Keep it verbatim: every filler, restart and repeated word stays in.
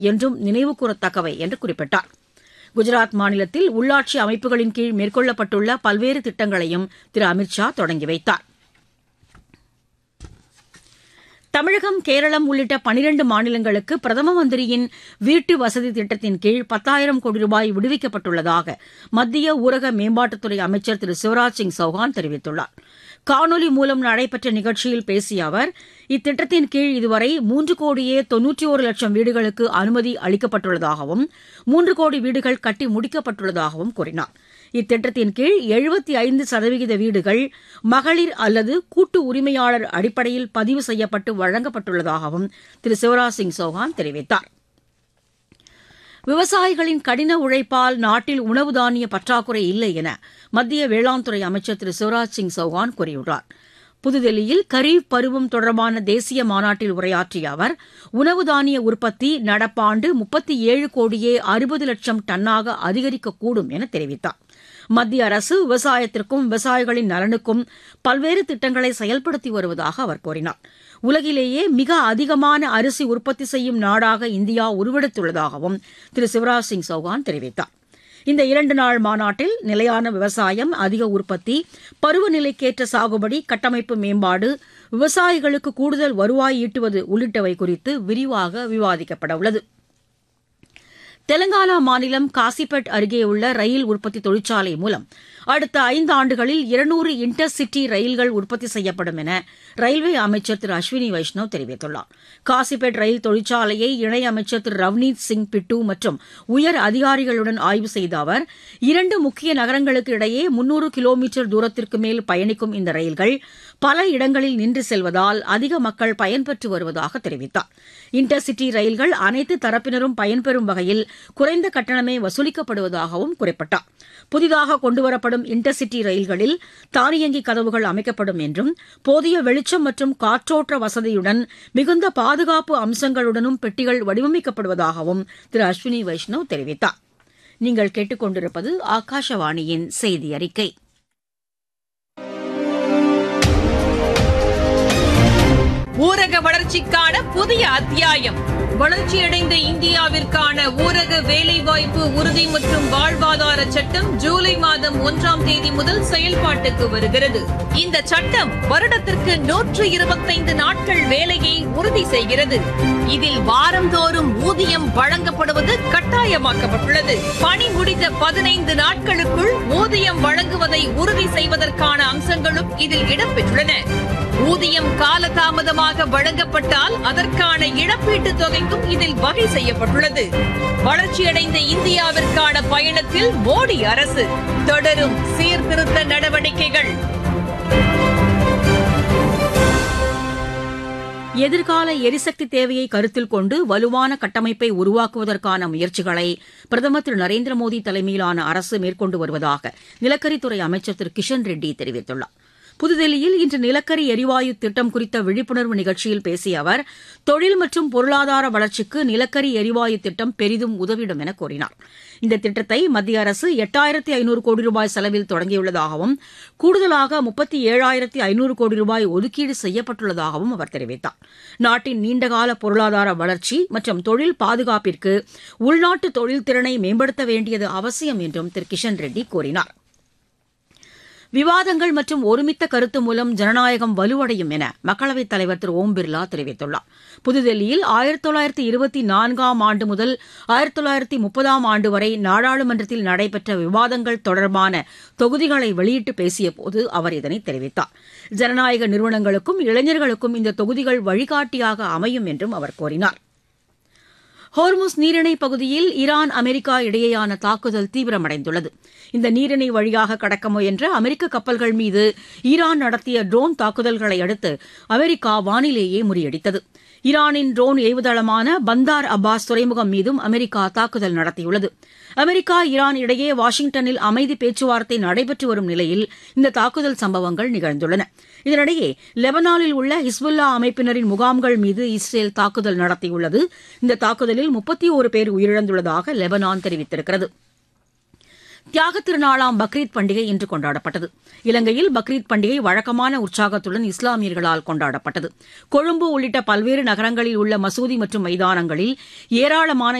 என்றும் நினைவுகூரத்தக்கவை என்று குறிப்பிட்டார். குஜராத் மாநிலத்தில் உள்ளாட்சி அமைப்புகளின் கீழ் மேற்கொள்ளப்பட்டுள்ள பல்வேறு திட்டங்களையும் திரு அமித் ஷா தொடங்கி வைத்தார். தமிழகம், கேரளம் உள்ளிட்ட பனிரண்டு மாநிலங்களுக்கு பிரதம மந்திரியின் வீட்டு வசதி திட்டத்தின் கீழ் பத்தாயிரம் கோடி ரூபாய் விடுவிக்கப்பட்டுள்ளதாக மத்திய ஊரக மேம்பாட்டுத்துறை அமைச்சர் திரு சிவராஜ் சிங் சௌஹான் தெரிவித்துள்ளார். காணொலி மூலம் நடைபெற்ற நிகழ்ச்சியில் பேசிய அவர், இத்திட்டத்தின் கீழ் இதுவரை மூன்று கோடியே தொன்னூற்றி ஒரு லட்சம் வீடுகளுக்கு அனுமதி அளிக்கப்பட்டுள்ளதாகவும் மூன்று கோடி வீடுகள் கட்டி முடிக்கப்பட்டுள்ளதாகவும் கூறினார். இத்திட்டத்தின் கீழ் எழுபத்தி ஐந்து சதவீத வீடுகள் மகளிர் அல்லது கூட்டு உரிமையாளர் அடிப்படையில் பதிவு செய்யப்பட்டு வழங்கப்பட்டுள்ளதாகவும் திரு சிவராஜ் சிங் சௌஹான் தெரிவித்தார். விவசாயிகளின் கடின உழைப்பால் நாட்டில் உணவு தானிய பற்றாக்குறை இல்லை என மத்திய வேளாண் துறை அமைச்சர் திரு சிவராஜ் சிங் சௌஹான் கூறியுள்ளார். புதுதில்லியில் கரீப் பருவம் தொடர்பான தேசிய மாநாட்டில் உரையாற்றிய அவர், உணவு தானிய உற்பத்தி நடப்பாண்டு முப்பத்தி ஏழு கோடியே அறுபது லட்சம் டன்னாக அதிகரிக்கக்கூடும் என தெரிவித்தார். மத்திய அரசு விவசாயத்திற்கும் விவசாயிகளின் நலனுக்கும் பல்வேறு திட்டங்களை செயல்படுத்தி வருவதாக அவர் கூறினார். உலகிலேயே மிக அதிகமான அரிசி உற்பத்தி செய்யும் நாடாக இந்தியா உருவெடுத்துள்ளதாகவும் திரு சிவராஜ் சிங் சௌஹான் தெரிவித்தார். இந்த இரண்டு நாள் மாநாட்டில் நிலையான விவசாயம், அதிக உற்பத்தி, பருவநிலைக்கேற்ற சாகுபடி, கட்டமைப்பு மேம்பாடு, விவசாயிகளுக்கு கூடுதல் வருவாய் ஈட்டுவது உள்ளிட்டவை குறித்து விரிவாக விவாதிக்கப்பட உள்ளது. தெலங்கானா மாநிலம் காசிபேட் அருகே உள்ள ரயில் உற்பத்தி தொழிற்சாலை மூலம் அடுத்த ஐந்து ஆண்டுகளில் இருநூறு இன்டர் சிட்டி ரயில்கள் உற்பத்தி செய்யப்படும் என ரயில்வே அமைச்சர் திரு அஸ்வினி வைஷ்ணவ் தெரிவித்துள்ளார். காசிபேட் ரயில் தொழிற்சாலையை இணையமைச்சர் திரு ரவ்னீத் சிங் பிட்டு மற்றும் உயர் அதிகாரிகளுடன் ஆய்வு செய்த அவர், இரண்டு முக்கிய நகரங்களுக்கு இடையே முன்னூறு கிலோமீட்டர் தூரத்திற்கு மேல் பயணிக்கும் இந்த ரயில்கள் பல இடங்களில் நின்று செல்வதால் அதிக மக்கள் பயன்பெற்று வருவதாக தெரிவித்தார். இன்டர் சிட்டி ரயில்கள் அனைத்து தரப்பினரும் பயன்பெறும் வகையில் குறைந்த கட்டணமே வசூலிக்கப்படுவதாகவும் குறிப்பிட்டார். புதிதாக கொண்டுவரப்படும் இன்டர்சிட்டி ரயில்களில் தானியங்கி கதவுகள் அமைக்கப்படும் என்றும் போதிய வெளிச்சம் மற்றும் காற்றோட்ட வசதியுடன் மிகுந்த பாதுகாப்பு அம்சங்களுடனும் பெட்டிகள் வடிவமைக்கப்படுவதாகவும் திரு அஸ்வினி வைஷ்ணவ் தெரிவித்தார். நீங்கள் கேட்டுக்கொண்டிருப்பது ஆகாஷவாணியின் செய்தி அறிக்கை. ஊரக வளர்ச்சிக்கான புதிய அத்தியாயம். வளர்ச்சியடைந்த இந்தியாவிற்கான ஊரக வேலைவாய்ப்பு உறுதி மற்றும் வாழ்வாதார சட்டம் ஜூலை மாதம் ஒன்றாம் தேதி முதல் செயல்பாட்டுக்கு வருகிறது. இந்த சட்டம் வருடத்திற்கு நூற்று இருபத்தைந்து நாட்கள் வேலையை உறுதி செய்கிறது. இதில் வாரந்தோறும் ஊதியம் வழங்கப்படுவது கட்டாயமாக்கப்பட்டுள்ளது. பணி முடிந்த பதினைந்து நாட்களுக்குள் ஊதியம் வழங்குவதை உறுதி செய்வதற்கான அம்சங்களும் இதில் இடம்பெற்றுள்ளன. ஊதியம் காலதாமதமாக வழங்கப்பட்டால் அதற்கான இழப்பீட்டுத் தொகைக்கும் இதில் வகை செய்யப்பட்டுள்ளது. வளர்ச்சியடைந்த இந்தியாவிற்கான பயணத்தில் மோடி அரசு தொடரும் சீர்திருத்த நடவடிக்கைகள். எதிர்கால எரிசக்தி தேவையை கருத்தில் கொண்டு வலுவான கட்டமைப்பை உருவாக்குவதற்கான முயற்சிகளை பிரதமர் திரு நரேந்திர மோடி தலைமையிலான அரசு மேற்கொண்டு வருவதாக நிலக்கரித்துறை அமைச்சர் திரு கிஷன் ரெட்டி தெரிவித்துள்ளார். புதுதில்லியில் இன்று நிலக்கரி எரிவாயு திட்டம் குறித்த விழிப்புணர்வு நிகழ்ச்சியில் பேசிய அவர், தொழில் மற்றும் பொருளாதார வளர்ச்சிக்கு நிலக்கரி எரிவாயு திட்டம் பெரிதும் உதவிடும் என கூறினார். இந்த திட்டத்தை மத்திய அரசு எட்டாயிரத்து ஐநூறு கோடி ரூபாய் செலவில் தொடங்கியுள்ளதாகவும் கூடுதலாக முப்பத்தி ஏழாயிரத்து ஐநூறு கோடி ரூபாய் ஒதுக்கீடு செய்யப்பட்டுள்ளதாகவும் அவர் தெரிவித்தார். நாட்டின் நீண்டகால பொருளாதார வளர்ச்சி மற்றும் தொழில் பாதுகாப்பிற்கு உள்நாட்டு தொழில் திறனை மேம்படுத்த வேண்டியது அவசியம் என்றும் திரு கிஷன் ரெட்டி கூறினார். விவாதங்கள் மற்றும் ஒருமித்த கருத்து மூலம் ஜனநாயகம் வலுவடையும் என மக்களவைத் தலைவர் திரு ஓம் பிர்லா தெரிவித்துள்ளார். புதுதில்லியில் ஆயிரத்தி தொள்ளாயிரத்தி இருபத்தி நான்காம் ஆண்டு முதல் ஆயிரத்தி தொள்ளாயிரத்தி முப்பதாம் ஆண்டு வரை நாடாளுமன்றத்தில் நடைபெற்ற விவாதங்கள் தொடர்பான தொகுதிகளை வெளியிட்டு பேசியபோது அவர் இதனை தெரிவித்தார். ஜனநாயக நிறுவனங்களுக்கும் இளைஞர்களுக்கும் இந்த தொகுதிகள் வழிகாட்டியாக அமையும் என்றும் அவர் கூறினார். ஹோர்முஸ் நீரிணை பகுதியில் ஈரான், அமெரிக்கா இடையேயான தாக்குதல் தீவிரமடைந்துள்ளது. இந்த நீரிணை வழியாக கடக்க முயன்ற அமெரிக்க கப்பல்கள் மீது ஈரான் நடத்திய ட்ரோன் தாக்குதல்களை அடுத்து அமெரிக்கா வானிலேயே முறியடித்தது. ஈரானின் ட்ரோன் ஏவுதளமான பந்தார் அப்பாஸ் துறைமுகம் மீதும் அமெரிக்கா தாக்குதல் நடத்தியுள்ளது. அமெரிக்கா, ஈரான் இடையே வாஷிங்டனில் அமைதி பேச்சுவார்த்தை நடைபெற்று வரும் நிலையில் இந்த தாக்குதல் சம்பவங்கள் நிகழ்ந்துள்ளன. இதனிடையே லெபனானில் உள்ள ஹிஸ்புல்லா அமைப்பினரின் முகாம்கள் மீது இஸ்ரேல் தாக்குதல் நடத்தியுள்ளது. இந்த தாக்குதலில் முப்பத்தி ஒரு பேர் உயிரிழந்துள்ளதாக லெபனான் தெரிவித்திருக்கிறது. தியாகத் திருநாளாம் பக்ரீத் பண்டிகை இன்று கொண்டாடப்பட்டது. இலங்கையில் பக்ரீத் பண்டிகை வழக்கமான உற்சாகத்துடன் இஸ்லாமியர்களால் கொண்டாடப்பட்டது. கொழும்பு உள்ளிட்ட பல்வேறு நகரங்களில் உள்ள மசூதி மற்றும் மைதானங்களில் ஏராளமான